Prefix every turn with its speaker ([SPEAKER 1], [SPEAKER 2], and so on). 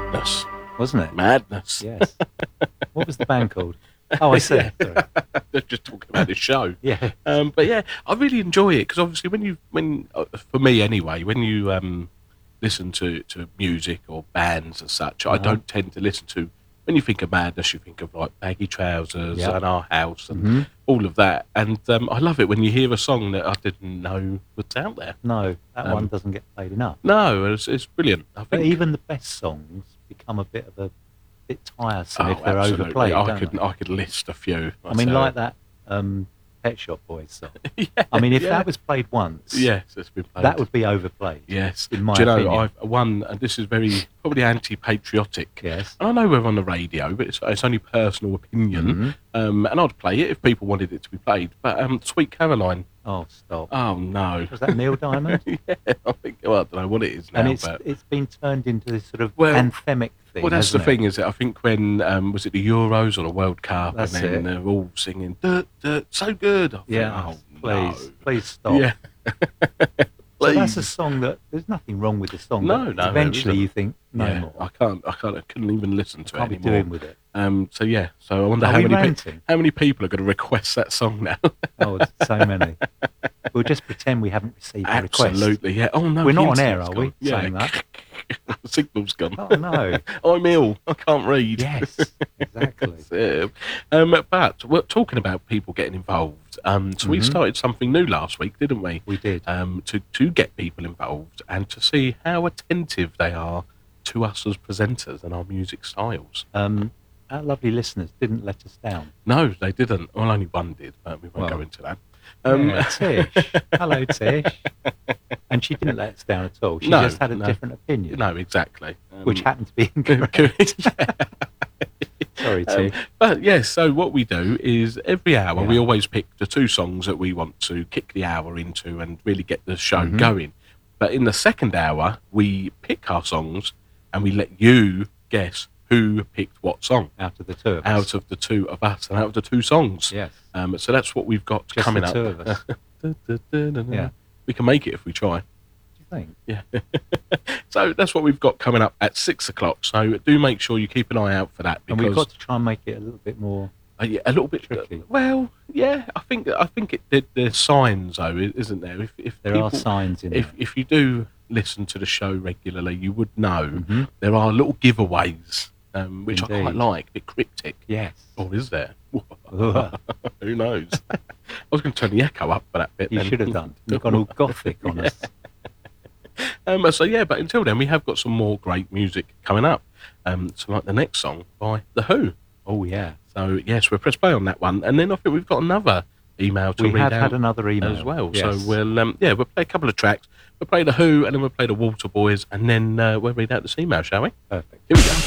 [SPEAKER 1] Madness.
[SPEAKER 2] Wasn't it?
[SPEAKER 1] Madness.
[SPEAKER 2] Yes. What was the band called? Oh, I see.
[SPEAKER 1] Yeah.
[SPEAKER 2] Sorry.
[SPEAKER 1] They're just talking about this show.
[SPEAKER 2] Yeah.
[SPEAKER 1] But yeah, I really enjoy it because obviously for me anyway, when you listen to music or bands as such, I don't tend to listen to. When you think of Madness, you think of like Baggy Trousers and Our House and all of that. And I love it when you hear a song that I didn't know was out there.
[SPEAKER 2] No, that one doesn't get played enough.
[SPEAKER 1] No, it's brilliant. I
[SPEAKER 2] But
[SPEAKER 1] think
[SPEAKER 2] even the best songs become a bit tiresome if they're
[SPEAKER 1] absolutely.
[SPEAKER 2] overplayed.
[SPEAKER 1] I could list a few.
[SPEAKER 2] I mean, like that Pet Shop Boys song. I mean, if that was played once,
[SPEAKER 1] yes, it's been played.
[SPEAKER 2] that would be overplayed.
[SPEAKER 1] Yes.
[SPEAKER 2] in my
[SPEAKER 1] Do you know,
[SPEAKER 2] opinion.
[SPEAKER 1] I've one, and this is very probably anti-patriotic.
[SPEAKER 2] Yes.
[SPEAKER 1] And I know we're on the radio, but it's only personal opinion. And I'd play it if people wanted it to be played. But Sweet Caroline.
[SPEAKER 2] Oh, stop.
[SPEAKER 1] Oh no.
[SPEAKER 2] Was that Neil Diamond?
[SPEAKER 1] Yeah, I think. Well, I don't know what it is now.
[SPEAKER 2] And
[SPEAKER 1] but
[SPEAKER 2] it's been turned into this sort of
[SPEAKER 1] Well,
[SPEAKER 2] anthemic thing.
[SPEAKER 1] well, that's the
[SPEAKER 2] hasn't
[SPEAKER 1] thing, is that I think when was it the Euros or the World Cup,
[SPEAKER 2] That's
[SPEAKER 1] and then
[SPEAKER 2] it.
[SPEAKER 1] they're all singing "Dirt, dirt, so good." I think,
[SPEAKER 2] Yeah.
[SPEAKER 1] oh,
[SPEAKER 2] Please stop.
[SPEAKER 1] Yeah.
[SPEAKER 2] So that's a
[SPEAKER 1] Please.
[SPEAKER 2] song that there's nothing wrong with the song.
[SPEAKER 1] No,
[SPEAKER 2] but
[SPEAKER 1] no, there
[SPEAKER 2] eventually
[SPEAKER 1] isn't.
[SPEAKER 2] you think no
[SPEAKER 1] Yeah,
[SPEAKER 2] more.
[SPEAKER 1] I couldn't even listen to
[SPEAKER 2] Can't
[SPEAKER 1] it
[SPEAKER 2] be
[SPEAKER 1] anymore.
[SPEAKER 2] doing with it.
[SPEAKER 1] So yeah, so I wonder
[SPEAKER 2] Are
[SPEAKER 1] how
[SPEAKER 2] we
[SPEAKER 1] many
[SPEAKER 2] ranting?
[SPEAKER 1] how many people are going to request that song now.
[SPEAKER 2] Oh, there's so many. We'll just pretend we haven't received a request.
[SPEAKER 1] Absolutely, yeah. Oh no,
[SPEAKER 2] We're
[SPEAKER 1] the
[SPEAKER 2] not on air,
[SPEAKER 1] internet's
[SPEAKER 2] are we?
[SPEAKER 1] gone. Yeah.
[SPEAKER 2] Saying that?
[SPEAKER 1] The signal's gone.
[SPEAKER 2] Oh no.
[SPEAKER 1] I'm ill. I can't read.
[SPEAKER 2] Yes, exactly.
[SPEAKER 1] That's it. But we're talking about people getting involved. So we started something new last week, didn't we?
[SPEAKER 2] We did.
[SPEAKER 1] To get people involved and to see how attentive they are to us as presenters and our music styles.
[SPEAKER 2] Our lovely listeners didn't let us down.
[SPEAKER 1] No, they didn't. Well, only one did, but we won't go into that.
[SPEAKER 2] Yeah, Tish. Hello, Tish. And she didn't let us down at all. She
[SPEAKER 1] No,
[SPEAKER 2] just had a
[SPEAKER 1] no.
[SPEAKER 2] different opinion,
[SPEAKER 1] No, exactly.
[SPEAKER 2] which happened to be incorrect. Sorry, Tish.
[SPEAKER 1] But yes, so what we do is every hour we always pick the two songs that we want to kick the hour into and really get the show going. But in the second hour, we pick our songs and we let you guess who picked what song
[SPEAKER 2] Out of the two of us.
[SPEAKER 1] out of the two of us and out of the two songs.
[SPEAKER 2] Yes.
[SPEAKER 1] So that's what we've got
[SPEAKER 2] Just
[SPEAKER 1] coming
[SPEAKER 2] the
[SPEAKER 1] up.
[SPEAKER 2] two of us. Yeah.
[SPEAKER 1] We can make it if we try.
[SPEAKER 2] Do you think?
[SPEAKER 1] Yeah. So that's what we've got coming up at 6 o'clock. So do make sure you keep an eye out for that,
[SPEAKER 2] And
[SPEAKER 1] because
[SPEAKER 2] we've got to try and make it a little bit more.
[SPEAKER 1] yeah, a little bit
[SPEAKER 2] tricky.
[SPEAKER 1] Well, yeah, I think there's signs though, isn't there? If
[SPEAKER 2] There are signs in
[SPEAKER 1] if you do listen to the show regularly, you would know there are little giveaways, which I quite
[SPEAKER 2] Indeed.
[SPEAKER 1] like, a bit cryptic.
[SPEAKER 2] Yes.
[SPEAKER 1] Or is there?
[SPEAKER 2] Ugh.
[SPEAKER 1] Who knows? I was going to turn the echo up for that bit.
[SPEAKER 2] You
[SPEAKER 1] then.
[SPEAKER 2] should have done. You've gone all gothic on us.
[SPEAKER 1] So yeah, but until then, we have got some more great music coming up. So like the next song by The Who.
[SPEAKER 2] Oh, yeah.
[SPEAKER 1] So yes, we'll press play on that one, and then I think we've got another email to
[SPEAKER 2] We
[SPEAKER 1] read
[SPEAKER 2] have
[SPEAKER 1] out
[SPEAKER 2] had another email
[SPEAKER 1] as well.
[SPEAKER 2] Yes.
[SPEAKER 1] So we'll we'll play a couple of tracks. We'll play The Who, and then we'll play the Water Boys, and then we'll read out this email, shall we?
[SPEAKER 2] Perfect.
[SPEAKER 1] Here we go.